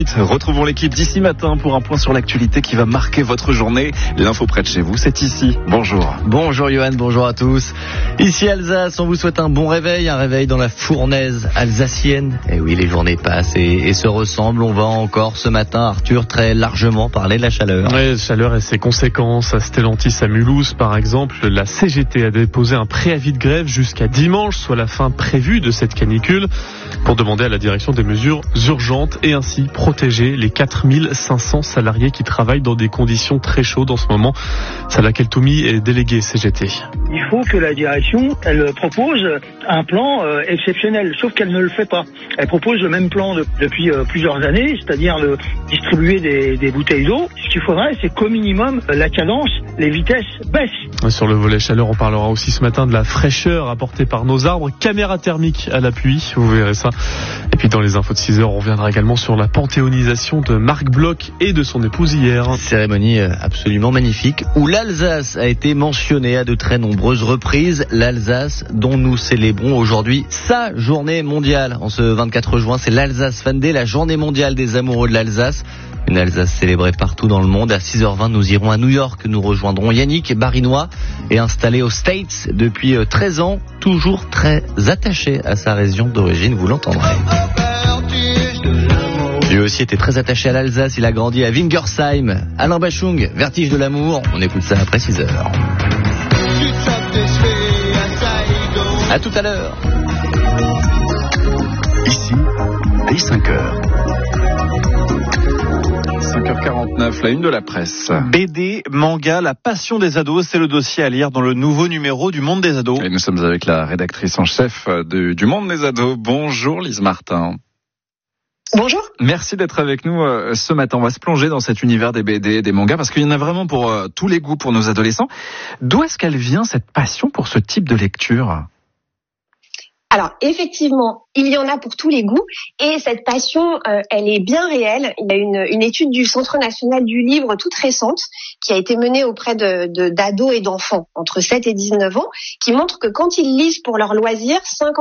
Retrouvons l'équipe d'ici matin pour un point sur l'actualité qui va marquer votre journée. L'info près de chez vous, c'est ici. Bonjour. Bonjour Johan, bonjour à tous. Ici Alsace, on vous souhaite un bon réveil, un réveil dans la fournaise alsacienne. Et oui, les journées passent et se ressemblent. On va encore ce matin, Arthur, très largement parler de la chaleur. Oui, la chaleur et ses conséquences. À Stellantis à Mulhouse, par exemple, la CGT a déposé un préavis de grève jusqu'à dimanche, soit la fin prévue de cette canicule, pour demander à la direction des mesures urgentes et ainsi protéger les 4500 salariés qui travaillent dans des conditions très chaudes en ce moment. Salah Keltoumi est délégué CGT. Il faut que la direction, elle propose un plan exceptionnel, sauf qu'elle ne le fait pas. Elle propose le même plan depuis plusieurs années, c'est-à-dire de distribuer des bouteilles d'eau. Ce qu'il faudrait, c'est qu'au minimum, la cadence, les vitesses baissent. Sur le volet chaleur, on parlera aussi ce matin de la fraîcheur apportée par nos arbres. Caméra thermique à l'appui, vous verrez ça. Et puis dans les infos de 6h, on reviendra également sur la panthéonisation de Marc Bloch et de son épouse hier. Cérémonie absolument magnifique où l'Alsace a été mentionnée à de très nombreuses reprises. L'Alsace dont nous célébrons aujourd'hui sa journée mondiale. En ce 24 juin, c'est l'Alsace Fan Day, la journée mondiale des amoureux de l'Alsace. Une Alsace célébrée partout dans le monde. À 6h20, nous irons à New York. Nous rejoindrons Yannick Barinois et installé aux States depuis 13 ans, toujours très attaché à sa région d'origine, vous l'entendrez. Lui aussi était très attaché à l'Alsace, il a grandi à Wingersheim. Alain Bachung, Vertige de l'amour, on écoute ça après 6h. À tout à l'heure. Ici, dès 5h. 5h49, la une de la presse. BD, manga, la passion des ados, c'est le dossier à lire dans le nouveau numéro du Monde des ados. Et nous sommes avec la rédactrice en chef du Monde des ados. Bonjour Lise Martin. Bonjour. Merci d'être avec nous ce matin. On va se plonger dans cet univers des BD, des mangas, parce qu'il y en a vraiment pour tous les goûts pour nos adolescents. D'où est-ce qu'elle vient cette passion pour ce type de lecture ? Alors effectivement, il y en a pour tous les goûts et cette passion, elle est bien réelle. Il y a une étude du Centre national du livre toute récente qui a été menée auprès d'ados et d'enfants entre 7 et 19 ans qui montre que quand ils lisent pour leur loisir,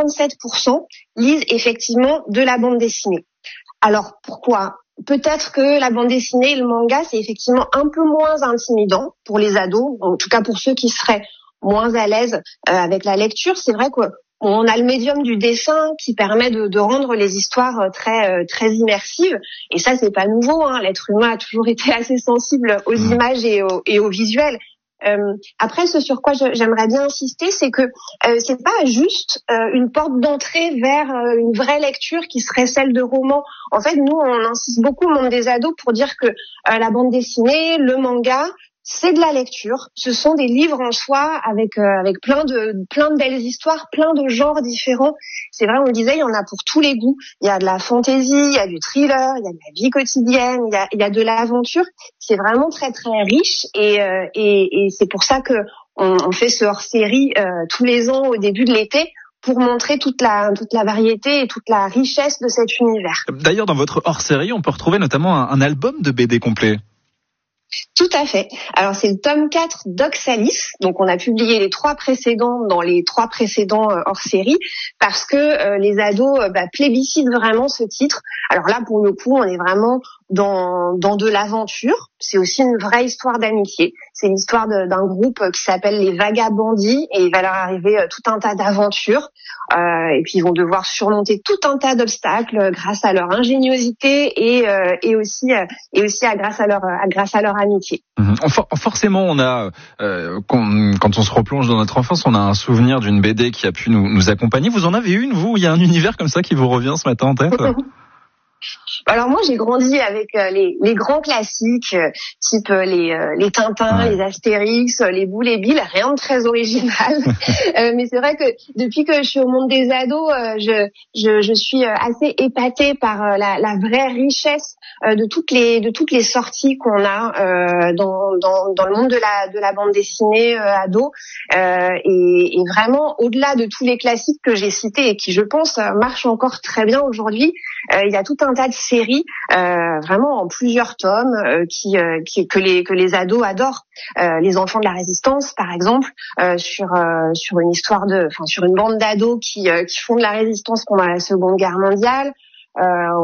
57% lisent effectivement de la bande dessinée. Alors pourquoi ? Peut-être que la bande dessinée et le manga, c'est effectivement un peu moins intimidant pour les ados, en tout cas pour ceux qui seraient moins à l'aise avec la lecture. C'est vrai qu'on a le médium du dessin qui permet de rendre les histoires très immersives. Et ça, c'est pas nouveau, hein. L'être humain a toujours été assez sensible aux images et au visuel. Après, ce sur quoi j'aimerais bien insister, c'est que c'est pas juste une porte d'entrée vers une vraie lecture qui serait celle de romans. En fait, nous, on insiste beaucoup au monde des ados pour dire que la bande dessinée, le manga, c'est de la lecture. Ce sont des livres en soi avec plein de belles histoires, plein de genres différents. C'est vrai, on le disait, il y en a pour tous les goûts. Il y a de la fantaisie, il y a du thriller, il y a de la vie quotidienne, il y a de l'aventure. C'est vraiment très très riche et c'est pour ça que on fait ce hors-série tous les ans au début de l'été pour montrer toute la variété et toute la richesse de cet univers. D'ailleurs, dans votre hors-série, on peut retrouver notamment un album de BD complet. Tout à fait. Alors c'est le tome 4 d'Oxalis. Donc on a publié les 3 précédents dans les 3 précédents hors-série parce que les ados plébiscitent vraiment ce titre. Alors là pour le coup on est vraiment dans de l'aventure. C'est aussi une vraie histoire d'amitié. C'est l'histoire d'un groupe qui s'appelle les Vagabondis et il va leur arriver tout un tas d'aventures. Et puis ils vont devoir surmonter tout un tas d'obstacles grâce à leur ingéniosité et aussi grâce à leur amitié. Forcément, on a quand on se replonge dans notre enfance, on a un souvenir d'une BD qui a pu nous accompagner. Vous en avez une, vous ? Il y a un univers comme ça qui vous revient ce matin en tête ? Alors moi j'ai grandi avec les grands classiques type les Tintins, les Astérix, les Boules et Bill, rien de très original. Mais c'est vrai que depuis que je suis au monde des ados, je suis assez épatée par la vraie richesse de toutes les sorties qu'on a dans le monde de la bande dessinée ado et vraiment au-delà de tous les classiques que j'ai cités et qui je pense marchent encore très bien aujourd'hui, il y a tout un tas de séries vraiment en plusieurs tomes que les ados adorent. Les enfants de la résistance par exemple, sur une bande d'ados qui font de la résistance pendant la Seconde Guerre mondiale.